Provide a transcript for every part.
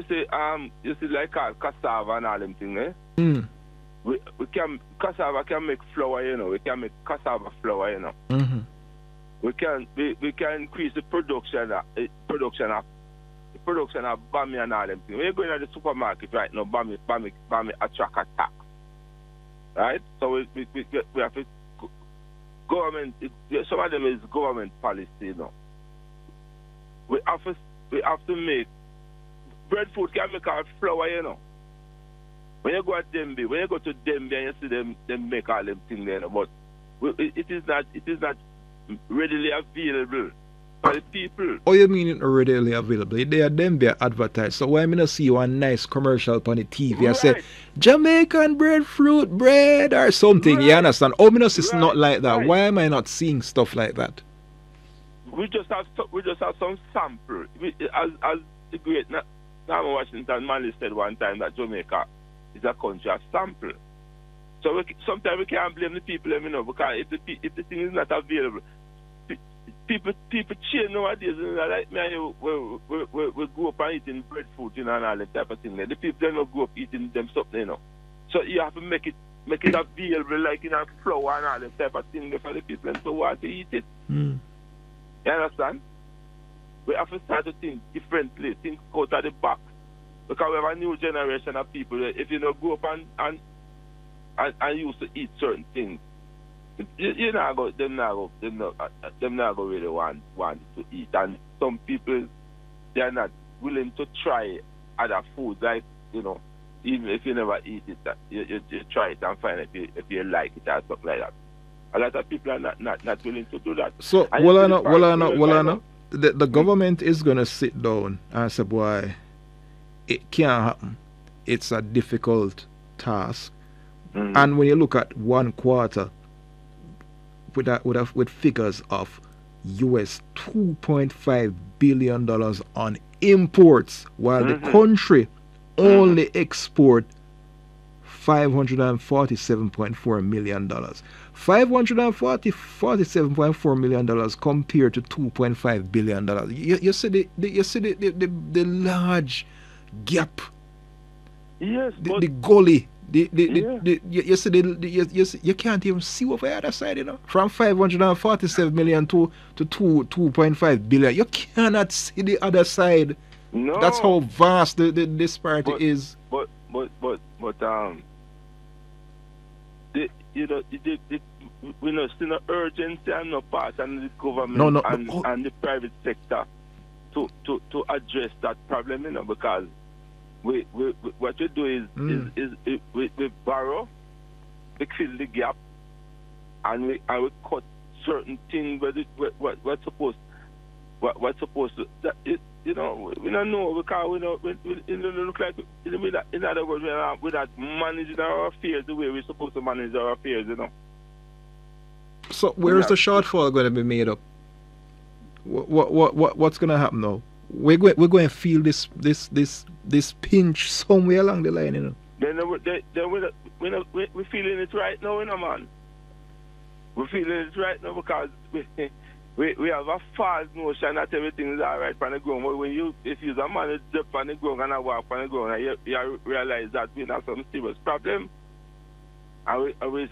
you see like cassava and all them things, eh? Mm. Cassava can make flour, you know. We can make cassava flour, you know. Mm-hmm. We can increase the production of bami and all them things. When you go into the supermarket right now, bami attract attack. Right? So we have to government. Some of them is government policy, you know. We have to make breadfruit can make our flour, you know. When you go to Dembe and you see them make all them things there, but it is not readily available for the people. Oh, you mean it readily available? They are them be advertised. So why me not see one nice commercial on the TV and say Jamaican breadfruit bread or something? You understand? Oh, me not see not like that. Why am I not seeing stuff like that? We just have some sample. As the great Norman Washington Manley said one time that Jamaica is a country of sample. So sometimes we can't blame the people, you know, because if the thing is not available, people change nowadays. You know, like me and you, we grew up and eating breadfruit, you know, and all that type of thing. The people don't grow up eating them something, you know. So you have to make it available, like in a flour and all that type of thing for the people and so want to eat it. Mm. You understand? We have to start to think differently, think out of the box. Because we have a new generation of people. If you don't grow up and used to eat certain things, you not go really want to eat. And some people, they are not willing to try other foods, like, you know, even if you never eat it, you try it and find if you like it or something like that. A lot of people are not willing to do that. So, the government is going to sit down and say, boy, it can't happen. It's a difficult task. Mm-hmm. And when you look at 1 quarter with figures of US $2.5 billion on imports, while the country only export $547.4 million. $547.4 million compared to $2.5 billion. You see the large gap. Yes, the gully. You see you can't even see over the other side, you know. From 547 million to 2.5 billion. You cannot see the other side. No. That's how vast the disparity is. But we know still no urgency and no part and the government and the private sector to address that problem, you know, because what we do is we borrow, we fill the gap, and we cut certain things what's supposed to you know, we don't know because we don't look like, in other words, we're not managing our affairs the way we're supposed to manage our affairs, you know. So where is the shortfall going to be made up? What's going to happen now? We're going to feel this pinch somewhere along the line, you know. Then we're feeling it right now, you know, man. We're feeling it right now because we have a false notion that everything is all right on the ground. But if you're a man that's up on the ground and I walk on the ground, you realize that we have some serious problem. And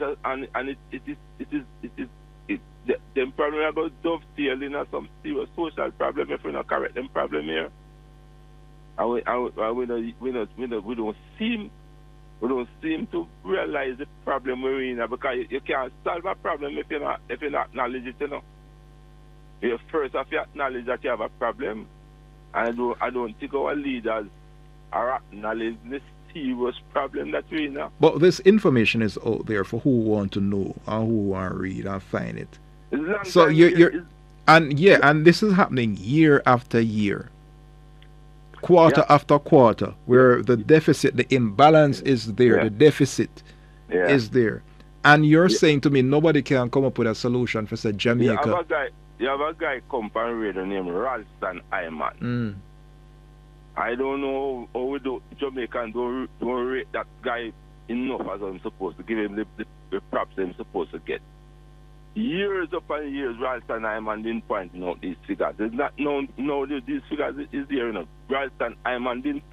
them problem are going to dovetail in some serious social problem if we not correct them problem here. And we don't seem to realize the problem we're in, because you can't solve a problem if you're not acknowledge it, you know. You first have to acknowledge that you have a problem. And I don't think our leaders are acknowledging the serious problem that we're in now. But this information is out there for who want to know and who want to read and find it. So and this is happening year after year, quarter after quarter, where the deficit, the imbalance is there, the deficit is there. And you're saying to me nobody can come up with a solution for, say, Jamaica. You have a guy come on radio named Ralston Iman. I don't know how we do Jamaican don't rate that guy enough as I'm supposed to give him the props I'm supposed to get. Years upon years, Ralston Iman didn't point out these figures. There's not no these figures is there, you know. Ralston Iman didn't